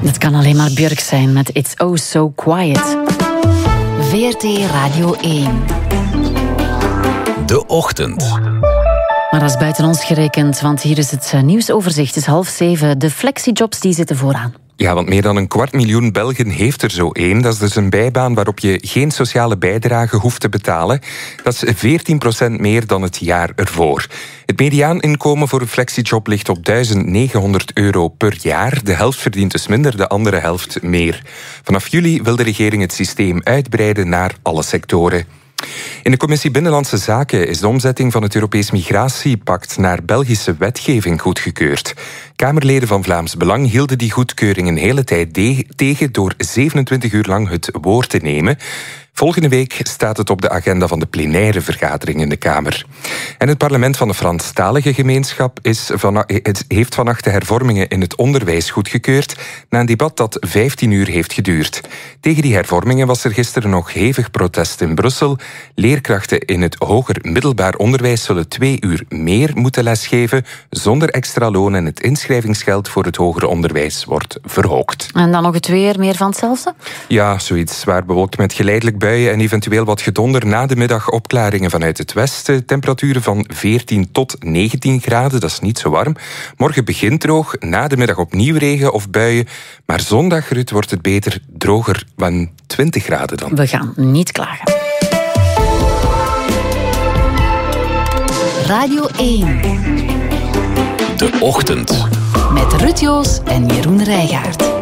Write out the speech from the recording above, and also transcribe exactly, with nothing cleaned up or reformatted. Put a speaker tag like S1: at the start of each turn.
S1: Het kan alleen maar Björk zijn met It's Oh So Quiet.
S2: V R T Radio één.
S3: De Ochtend.
S1: Maar dat is buiten ons gerekend, want hier is het nieuwsoverzicht. Het is half zeven. De flexijobs die zitten vooraan.
S4: Ja, want meer dan een kwart miljoen Belgen heeft er zo één. Dat is dus een bijbaan waarop je geen sociale bijdrage hoeft te betalen. Dat is veertien procent meer dan het jaar ervoor. Het mediaaninkomen voor een flexijob ligt op duizend negenhonderd euro per jaar. De helft verdient dus minder, de andere helft meer. Vanaf juli wil de regering het systeem uitbreiden naar alle sectoren. In de Commissie Binnenlandse Zaken is de omzetting van het Europees Migratiepact naar Belgische wetgeving goedgekeurd. Kamerleden van Vlaams Belang hielden die goedkeuring een hele tijd de- tegen door zevenentwintig uur lang het woord te nemen. Volgende week staat het op de agenda van de plenaire vergadering in de Kamer. En het parlement van de Franstalige gemeenschap is van, het heeft vannacht de hervormingen in het onderwijs goedgekeurd na een debat dat vijftien uur heeft geduurd. Tegen die hervormingen was er gisteren nog hevig protest in Brussel. Leerkrachten in het hoger middelbaar onderwijs zullen twee uur meer moeten lesgeven zonder extra loon en het inschrijvingsgeld voor het hoger onderwijs wordt verhoogd.
S1: En dan nog het weer, meer van hetzelfde?
S4: Ja, zoiets zwaar bewolkt met geleidelijk buien en eventueel wat gedonder. Na de middag opklaringen vanuit het westen. Temperaturen van veertien tot negentien graden, dat is niet zo warm. Morgen begint droog, na de middag opnieuw regen of buien. Maar zondag, Ruud, wordt het beter droger van twintig graden dan.
S1: We gaan niet klagen.
S2: Radio één.
S3: De Ochtend.
S2: Met Ruud Joos en Jeroen Rijgaard.